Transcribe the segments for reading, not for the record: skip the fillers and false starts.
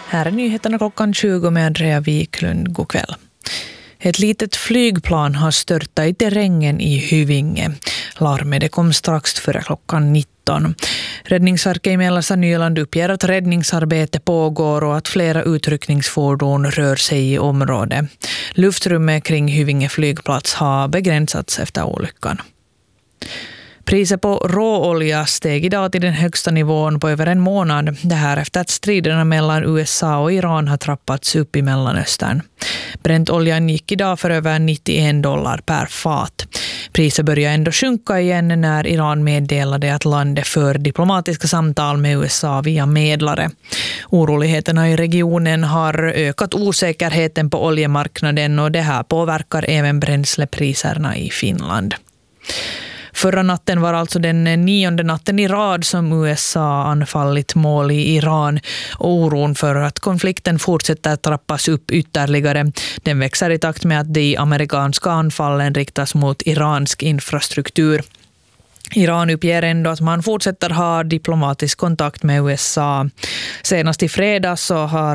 Här är nyheterna klockan 20 med Andrea Wiklund. God kväll. Ett litet flygplan har störtat i terrängen i Hyvinge. Larmet kom strax före klockan 19. Räddningsverket i Mellersta Nyland uppger att räddningsarbete pågår och att flera utryckningsfordon rör sig i området. Luftrummet kring Hyvinge flygplats har begränsats efter olyckan. Priset på råolja steg idag till den högsta nivån på över en månad. Det här efter att striderna mellan USA och Iran har trappats upp i Mellanöstern. Bräntoljan gick idag för över $91 per fat. Priset började ändå sjunka igen när Iran meddelade att landet för diplomatiska samtal med USA via medlare. Oroligheterna i regionen har ökat osäkerheten på oljemarknaden och det här påverkar även bränslepriserna i Finland. Förra natten var alltså den 9:e natten i rad som USA anfallit mål i Iran, och oron för att konflikten fortsätter trappas upp ytterligare. Den växer i takt med att de amerikanska anfallen riktas mot iransk infrastruktur. Iran uppger ändå att man fortsätter ha diplomatisk kontakt med USA. Sedan i fredags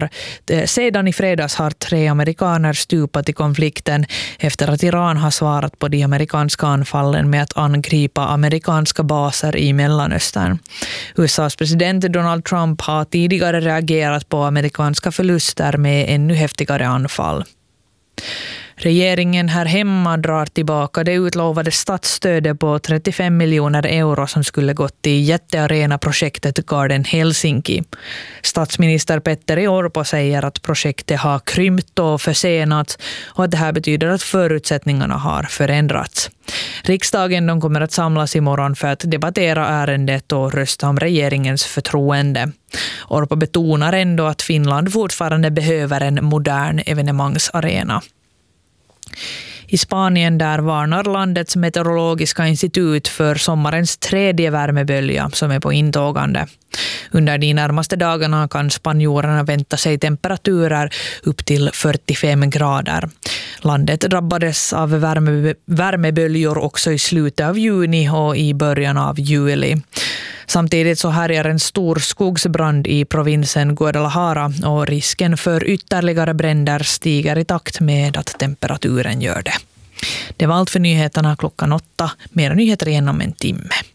har 3 amerikaner stupat i konflikten efter att Iran har svarat på de amerikanska anfallen med att angripa amerikanska baser i Mellanöstern. USAs president Donald Trump har tidigare reagerat på amerikanska förluster med ännu häftigare anfall. Regeringen här hemma drar tillbaka det utlovade statsstödet på 35 miljoner euro som skulle gått till jättearena-projektet Garden Helsinki. Statsminister Petteri Orpo säger att projektet har krympt och försenats och att det här betyder att förutsättningarna har förändrats. Riksdagen kommer att samlas imorgon för att debattera ärendet och rösta om regeringens förtroende. Orpo betonar ändå att Finland fortfarande behöver en modern evenemangsarena. I Spanien där varnar landets meteorologiska institut för sommarens 3:e värmebölja som är på intågande. Under de närmaste dagarna kan spanjorerna vänta sig temperaturer upp till 45 grader. Landet drabbades av värmeböljor också i slutet av juni och i början av juli. Samtidigt så härjar en stor skogsbrand i provinsen Guadalajara och risken för ytterligare bränder stiger i takt med att temperaturen gör det. Det var allt för nyheterna klockan 8. Mera nyheter igen om en timme.